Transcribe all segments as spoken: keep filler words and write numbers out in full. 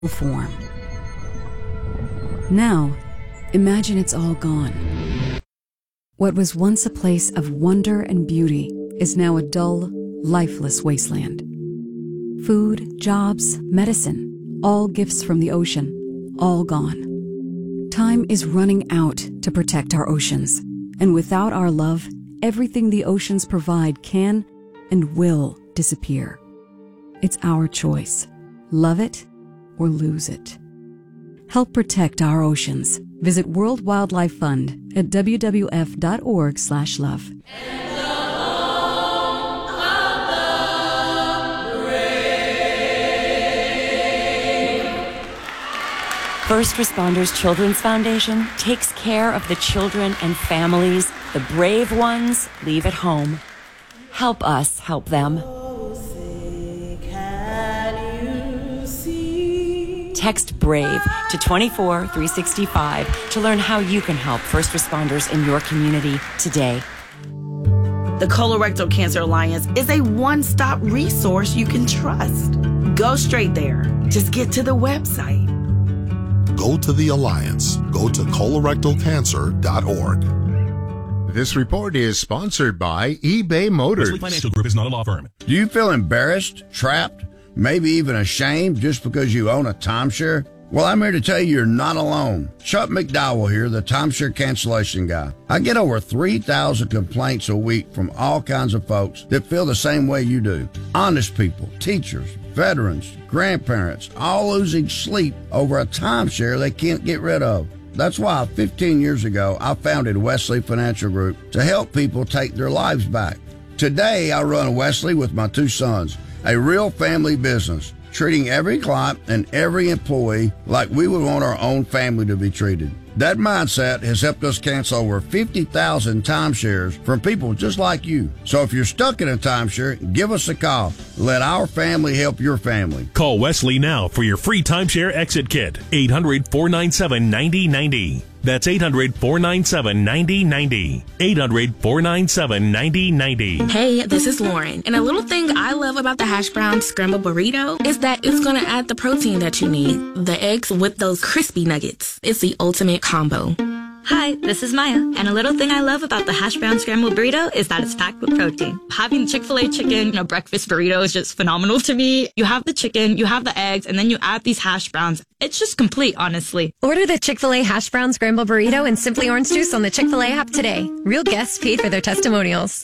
form. Now, imagine it's all gone. What was once a place of wonder and beauty is now a dull, lifeless wasteland. Food, jobs, medicine, all gifts from the ocean, all gone. Time is running out to protect our oceans, and without our love, everything the oceans provide can and will disappear. It's our choice. Love it or lose it. Help protect our oceans. Visit World Wildlife Fund at w w f dot org slash love. First Responders Children's Foundation takes care of the children and families the brave ones leave at home. Help us help them. Text BRAVE to two four three six five to learn how you can help first responders in your community today. The Colorectal Cancer Alliance is a one-stop resource you can trust. Go straight there. Just get to the website. Go to the Alliance. Go to colorectal cancer dot org. This report is sponsored by eBay Motors. Wesley Financial Group is not a law firm. Do you feel embarrassed, trapped, maybe even ashamed just because you own a timeshare? Well, I'm here to tell you you're not alone. Chuck McDowell here, the timeshare cancellation guy. I get over three thousand complaints a week from all kinds of folks that feel the same way you do. Honest people, teachers, veterans, grandparents, all losing sleep over a timeshare they can't get rid of. That's why fifteen years ago, I founded Wesley Financial Group to help people take their lives back. Today, I run Wesley with my two sons, a real family business, treating every client and every employee like we would want our own family to be treated. That mindset has helped us cancel over fifty thousand timeshares from people just like you. So if you're stuck in a timeshare, give us a call. Let our family help your family. Call Wesley now for your free timeshare exit kit. eight hundred, four nine seven, nine zero nine zero. That's eight hundred, four nine seven, nine zero nine zero. eight hundred, four nine seven, nine zero nine zero. Hey, this is Lauren. And a little thing I love about the hash brown scrambled burrito is that it's going to add the protein that you need. The eggs with those crispy nuggets. It's the ultimate combo. Hi, this is Maya, and a little thing I love about the hash brown scrambled burrito is that it's packed with protein. Having Chick-fil-A chicken in a breakfast burrito is just phenomenal to me. You have the chicken, you have the eggs, and then you add these hash browns. It's just complete, honestly. Order the Chick-fil-A hash brown scrambled burrito and Simply Orange Juice on the Chick-fil-A app today. Real guests paid for their testimonials.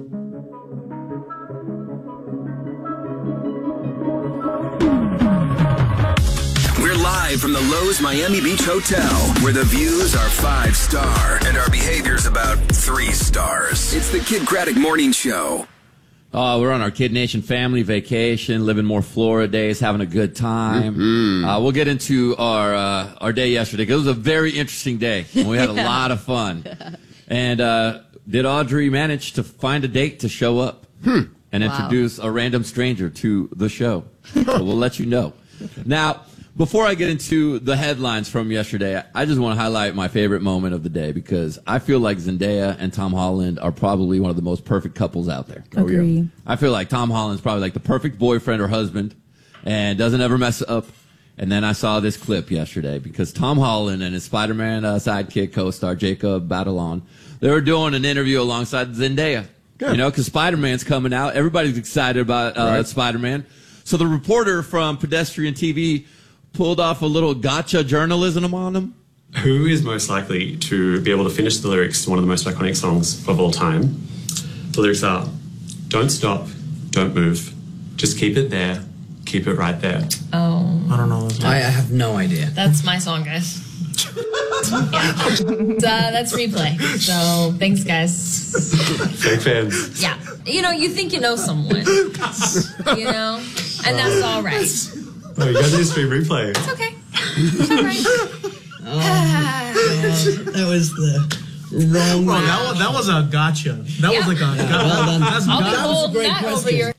We're live from the Lowe's Miami Beach Hotel, where the views are five star and our behavior's about three stars. It's the Kid Craddock Morning Show. Uh, we're on our Kid Nation family vacation, living more Florida days, having a good time. Mm-hmm. Uh, we'll get into our uh, our day yesterday, because it was a very interesting day. And we had a lot of fun. And uh, did Audrey manage to find a date to show up hmm. and wow. introduce a random stranger to the show? So we'll let you know. Now, before I get into the headlines from yesterday, I just want to highlight my favorite moment of the day, because I feel like Zendaya and Tom Holland are probably one of the most perfect couples out there. Agree. I feel like Tom Holland's probably like the perfect boyfriend or husband and doesn't ever mess up. And then I saw this clip yesterday, because Tom Holland and his Spider-Man uh, sidekick co-star Jacob Batalon, they were doing an interview alongside Zendaya. Good. You know, because Spider-Man's coming out. Everybody's excited about uh, right. Spider-Man. So the reporter from Pedestrian T V pulled off a little gotcha journalism on him. Who is most likely to be able to finish the lyrics to one of the most iconic songs of all time? The lyrics are, don't stop, don't move, just keep it there, keep it right there. Oh. I don't know. I, I have no idea. That's my song, guys. yeah. uh, that's Replay. So, thanks, guys. Fake fans. Yeah. You know, you think you know someone. You know? And that's all right. Oh, you guys need to stream Replay. It's okay. It's all right. Oh, God. That was the wrong well, one. That was, that was a gotcha. That yeah. was like a gotcha. Well done. That's I'll gotcha. be holding that question. over your...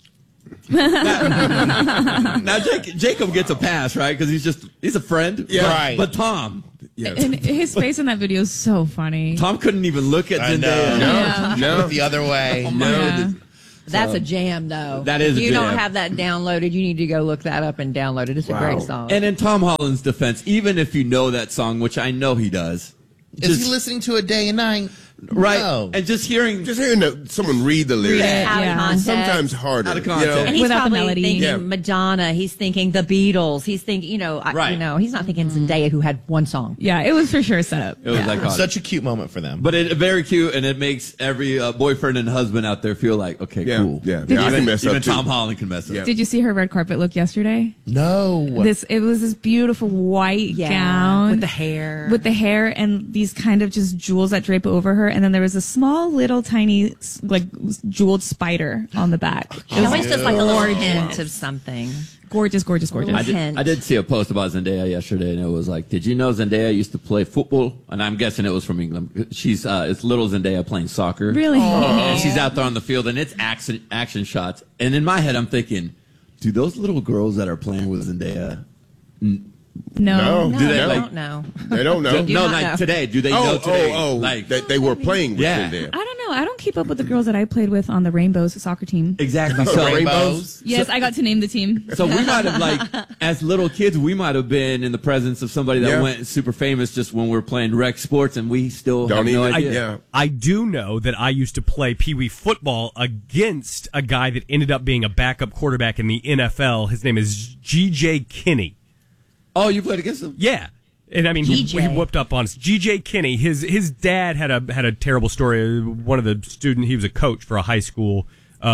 now, now Jake, Jacob gets a pass, right? Because he's just, he's a friend. Yeah. Right. But Tom. Yeah. And his face in that video is so funny. Tom couldn't even look at I Zendaya. know. No. Yeah. No. Look the other way. Oh, no. yeah. That's So- a jam, though. That is If a you jam. don't have that downloaded, you need to go look that up and download it. It's a great song. And in Tom Holland's defense, even if you know that song, which I know he does, Is just- he listening to it day and night? Right. No. And just hearing just hearing the, someone read the lyrics Read it, out of is context. sometimes harder. Out of you know? context. And he's Without the probably melody. thinking Yeah. Madonna. He's thinking the Beatles. He's thinking, you know, I, Right. you know, he's not thinking Zendaya, who had one song. Yeah, it was for sure set up. it was Yeah. iconic. Such a cute moment for them. But it very cute, and it makes every uh, boyfriend and husband out there feel like, okay, Yeah, cool. yeah. Even, Yeah, I can mess up even too. Tom Holland can mess up. Yeah. Did you see her red carpet look yesterday? No. This it was this beautiful white Yeah, gown with the hair. with the hair and these kind of just jewels that drape over her, and then there was a small little tiny like jeweled spider on the back. It She was always does like a little gorgeous. hint of something. Gorgeous, gorgeous, gorgeous. I did, I did see a post about Zendaya yesterday, and it was like, did you know Zendaya used to play football? And I'm guessing it was from England. She's uh, it's little Zendaya playing soccer. Really? And she's out there on the field, and it's action action shots. And in my head, I'm thinking, do those little girls that are playing with Zendaya? n- No, No. Do they No. like? don't know. They don't know. Do- no, not like know. today. Do they oh, know today? oh, oh, like that they were playing with Yeah. him there. I don't know. I don't keep up with the girls that I played with on the Rainbows soccer team. exactly. The So, rainbows. Yes, I got to name the team. so we might have like, as little kids, we might have been in the presence of somebody that Yeah. went super famous just when we were playing rec sports, and we still Don't have no even- idea. yeah. I do know that I used to play Pee Wee football against a guy that ended up being a backup quarterback in the N F L. His name is G J Kinney. Oh, you played against them? Yeah. And I mean, he, G J. he whooped up on us. G J Kinney, his his dad had a had a terrible story. One of the student, he was a coach for a high school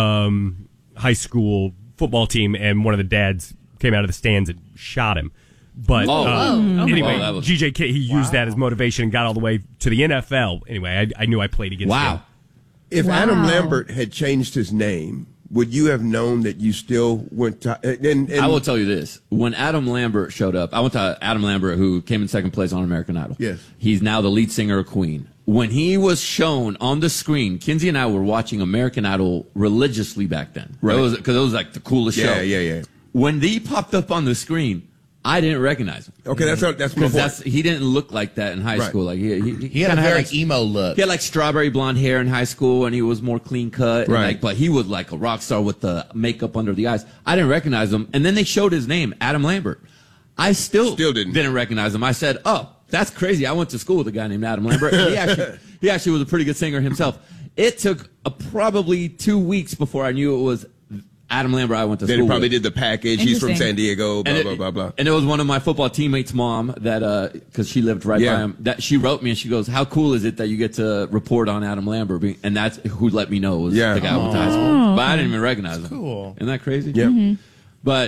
um, high school football team, and one of the dads came out of the stands and shot him. But Oh. uh, Whoa. anyway, Oh, that was- G J Kinney, he used that as motivation and got all the way to the N F L. Anyway, I, I knew I played against him. Wow. If Wow. Adam Lambert had changed his name, would you have known that you still went to? And, and I will tell you this: when Adam Lambert showed up, I went to Adam Lambert, who came in second place on American Idol. Yes. He's now the lead singer of Queen. When he was shown on the screen, Kinsey and I were watching American Idol religiously back then. Right. Because it was like the coolest Yeah, show. yeah, yeah. When he popped up on the screen, I didn't recognize him. Okay, that's that's my Because point. that's he didn't look like that in high Right. school. Like he, he, He had a kinda very like, emo look. he had like strawberry blonde hair in high school, and he was more clean cut. and, Right. like, but he was like a rock star with the makeup under the eyes. I didn't recognize him, and then they showed his name, Adam Lambert. I still Still didn't. recognize him. I said, "Oh, that's crazy." I went to school with a guy named Adam Lambert. He actually he actually was a pretty good singer himself. It took uh, probably two weeks before I knew it was Adam Lambert. I went to Then school he probably with. did the package. He's from Interesting. San Diego. Blah And blah it, blah blah. and it was one of my football teammates' mom that, because she lived right Yeah. by him, that she wrote me and she goes, "How cool is it that you get to report on Adam Lambert?" Be- And that's who let me know was Yeah. the guy with the high school. Oh, But I okay. didn't even recognize him. cool. Isn't that crazy? Yeah. But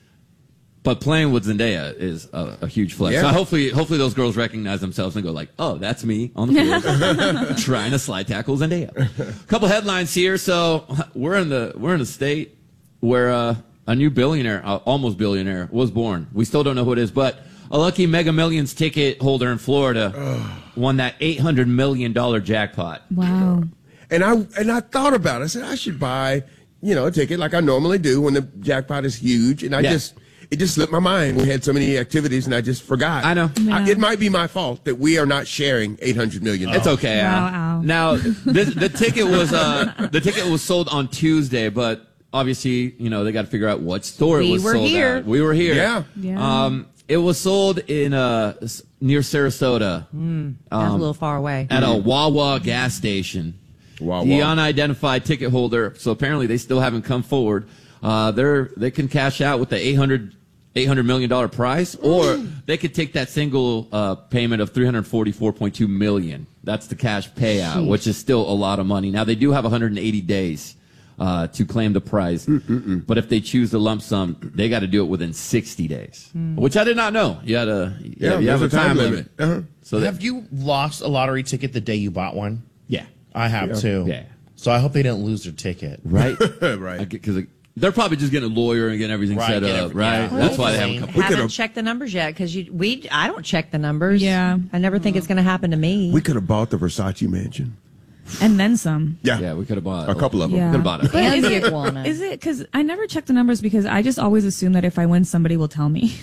but playing with Zendaya is a, a huge flex. Yeah. So hopefully hopefully those girls recognize themselves and go like, "Oh, that's me on the field trying to slide tackle Zendaya." A couple headlines here. So we're in the we're in a state where uh, a new billionaire, uh, almost billionaire, was born. We still don't know who it is, but a lucky Mega Millions ticket holder in Florida won that eight hundred million dollars jackpot. Wow. And I and I thought about it. I said I should buy, you know, a ticket like I normally do when the jackpot is huge. And I Yeah. just it just slipped my mind. We had so many activities, and I just forgot. I know. I, it might be my fault that we are not sharing eight hundred million. It's okay. Al. Wow, Al. Now, this, the ticket was uh, the ticket was sold on Tuesday, but obviously, you know, they got to figure out what store We it was were sold here. at. We were here. Yeah. Yeah. Um, it was sold in uh s- near Sarasota Mm, that was a Um, little far away. at a Wawa gas station. Wawa. The unidentified ticket holder. So apparently, they still haven't come forward. Uh, they're they can cash out with the eight hundred. eight hundred million dollars prize, or they could take that single uh, payment of three hundred forty-four point two million dollars. That's the cash payout, Jeez. which is still a lot of money. Now, they do have one hundred eighty days uh, to claim the prize, Mm-mm-mm. but if they choose the lump sum, they got to do it within sixty days, Mm. which I did not know. You had a, you Yeah, have, you have a there's a time time limit. limit. Uh-huh. So that, have you lost a lottery ticket the day you bought one? Yeah. I have Yeah. too. Yeah. So I hope they didn't lose their ticket. right? right. Because they're probably just getting a lawyer and getting everything Right, set get up, every- right? yeah. That's why they Hopefully. haven't come. We haven't could've- checked the numbers yet because you we I don't check the numbers. Yeah. I never think it's going to happen to me. We could have bought the Versace mansion. And then some. Yeah. Yeah, we could have bought a couple of them. Yeah. Could have bought it. But And is the it, iguana. is it, because I never check the numbers because I just always assume that if I win, somebody will tell me.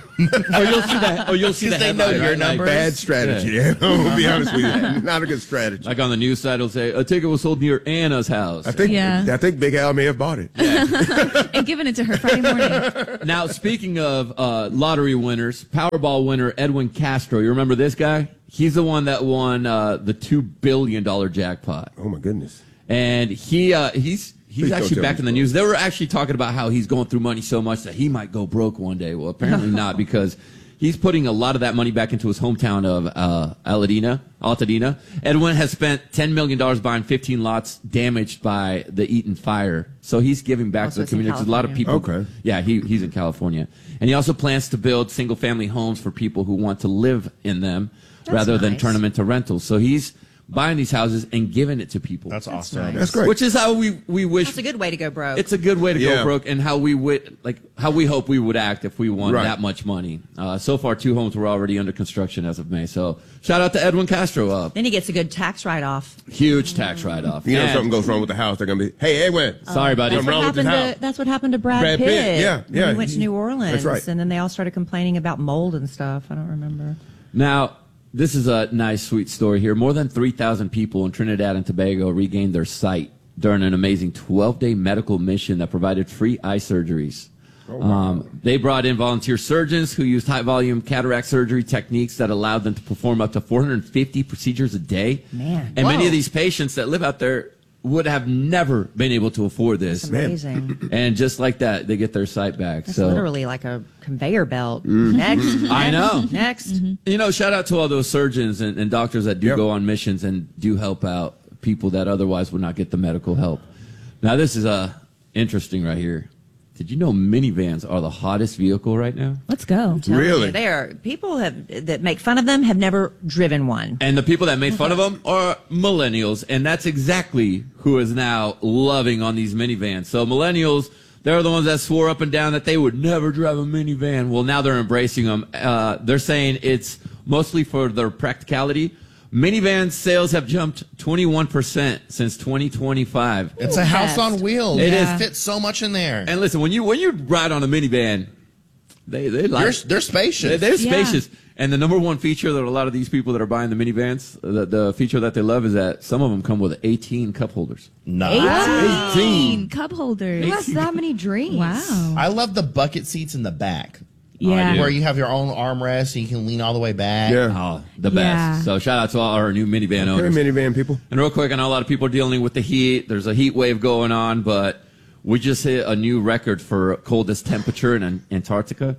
Or you'll see that. Or you'll see the Because they know headline, your right? Like- numbers. Bad strategy. Yeah. I'll be honest with you. Not a good strategy. Like on the news side, it'll say a ticket was sold near Anna's house. I think Yeah. I think Big Al may have bought it. And giving it to her Friday morning. Now, speaking of uh, lottery winners, Powerball winner Edwin Castro. You remember this guy? He's the one that won uh, the two billion dollars jackpot. Oh my goodness. And he uh, he's he's Please don't actually tell back me in the news. They were actually talking about how he's going through money so much that he might go broke one day. Well, apparently not, because he's putting a lot of that money back into his hometown of uh, Altadena. Altadena. Edwin has spent ten million dollars buying fifteen lots damaged by the Eaton fire. So he's giving back Also, to the it's in community. 'Cause a lot of people. Okay. Yeah, he, he's in California. And he also plans to build single-family homes for people who want to live in them That's rather than nice. turn them into rentals. So he's buying these houses and giving it to people. That's awesome. nice. That's great. Which is how we, we wish. That's a good way to go broke. It's a good way to Yeah. go broke, and how we would like how we hope we would act if we won Right. that much money. Uh, so far, two homes were already under construction as of May. So shout out to Edwin Castro. Uh, Then he gets a good tax write-off. huge tax write-off. You know, if And- something goes wrong with the house, they're gonna be, hey, Edwin. Sorry, buddy. That's Something what, wrong with this happened house. to, that's what happened to Brad, Brad Pitt. Pitt, yeah, when yeah. he went to New Orleans. That's right. And then they all started complaining about mold and stuff. I don't remember. Now, this is a nice, sweet story here. More than three thousand people in Trinidad and Tobago regained their sight during an amazing twelve-day medical mission that provided free eye surgeries. Oh, wow. Um, they brought in volunteer surgeons who used high-volume cataract surgery techniques that allowed them to perform up to four hundred fifty procedures a day. Man. And many Whoa. of these patients that live out there would have never been able to afford this. That's amazing. And just like that, they get their sight back. That's so literally like a conveyor belt. Mhm. Next, next. I know. Next. You know, shout out to all those surgeons and, and doctors that do Yep. go on missions and do help out people that otherwise would not get the medical help. Now, this is uh, interesting right here. Did you know minivans are the hottest vehicle right now? Let's go. Telling Really? you, They are people have that make fun of them have never driven one. And the people that made fun of them are millennials, and that's exactly who is now loving on these minivans. So millennials, they're the ones that swore up and down that they would never drive a minivan. Well, now they're embracing them. Uh, they're saying it's mostly for their practicality. Minivan sales have jumped twenty-one percent since twenty twenty-five. It's a house on wheels. It It is. fits so much in there. And listen, when you when you ride on a minivan, they they like They're, they're spacious. They- They're Yeah. spacious. And the number one feature that a lot of these people that are buying the minivans, the, the feature that they love is that some of them come with eighteen cup holders. Nice. eighteen cup holders. Who has that many dreams? Wow. I love the bucket seats in the back. Yeah. do. Where you have your own armrest and you can lean all the way back. Yeah. Oh, the best. Yeah. So shout out to all our new minivan Hey, owners. minivan people. And real quick, I know a lot of people are dealing with the heat. There's a heat wave going on, but we just hit a new record for coldest temperature in An- Antarctica.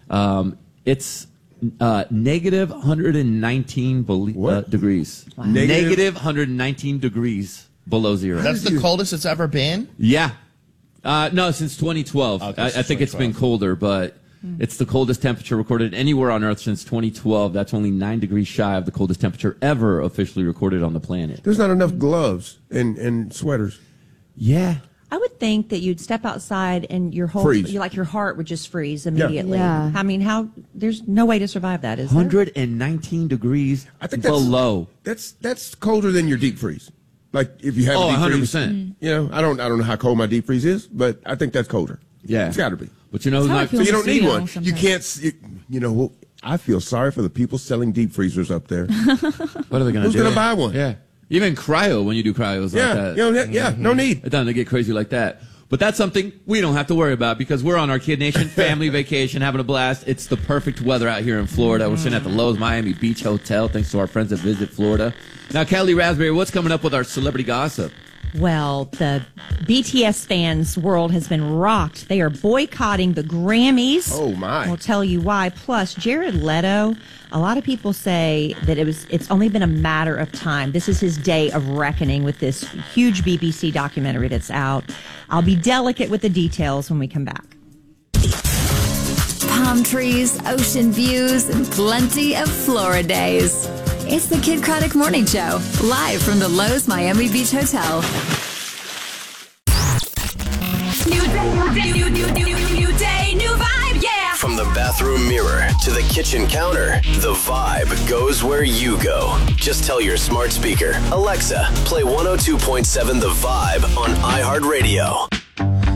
Um, it's uh, negative one hundred nineteen bel- uh, What? degrees. Negative? Negative one hundred nineteen degrees below zero. That's the coldest it's ever been. Yeah. Uh, no, since twenty twelve. Okay, I, I since think it's been twenty twelve. colder, but it's the coldest temperature recorded anywhere on Earth since twenty twelve. That's only nine degrees shy of the coldest temperature ever officially recorded on the planet. There's not enough gloves and, and sweaters. Yeah. I would think that you'd step outside and your whole, Freeze. you like your heart would just freeze immediately. Yeah. I mean, how? There's no way to survive that, is there? one hundred nineteen degrees I think that's below. That's that's colder than your deep freeze. Like if you have Oh, a deep one hundred freeze, percent. you know, I don't I don't know how cold my deep freeze is, but I think that's colder. Yeah. It's got to be. But you know who's That's how I not... feel So you in don't the need studio one. You sometimes. can't. s- You, you know, well, I feel sorry for the people selling deep freezers up there. What are they going to Who's do? gonna buy one? Yeah. Even cryo, when you do cryos Yeah, like that. you know, yeah, yeah, no need. It doesn't get crazy like that. But that's something we don't have to worry about because we're on our Kid Nation family vacation, having a blast. It's the perfect weather out here in Florida. We're sitting at the Lowe's Miami Beach Hotel, thanks to our friends at Visit Florida. Now, Kelly Raspberry, what's coming up with our celebrity gossip? Well, the B T S fans' world has been rocked. They are boycotting the Grammys. Oh, my. We'll tell you why. Plus, Jared Leto, a lot of people say that it was it's only been a matter of time. This is his day of reckoning with this huge B B C documentary that's out. I'll be delicate with the details when we come back. Palm trees, ocean views, and plenty of Flora days. It's the Kid Craddock Morning Show, live from the Lowe's Miami Beach Hotel. New day, new, new, new, new, new day, new vibe, yeah. From the bathroom mirror to the kitchen counter, the vibe goes where you go. Just tell your smart speaker, Alexa, play one oh two point seven The Vibe on iHeartRadio.